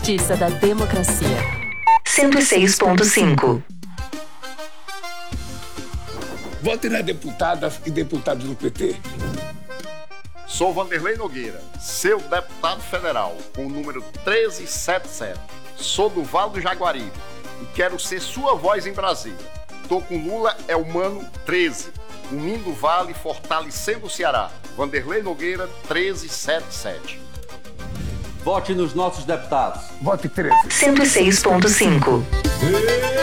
Justiça da Democracia. 106.5. Vote nas deputadas e deputados do PT. Sou Vanderlei Nogueira, seu deputado federal, com o número 1377. Sou do Vale do Jaguaribe e quero ser sua voz em Brasília. Tô com Lula, é o Mano 13, unindo o Vale, fortalecendo o Ceará. Vanderlei Nogueira, 1377. Vote nos nossos deputados. Vote 13. 106.5.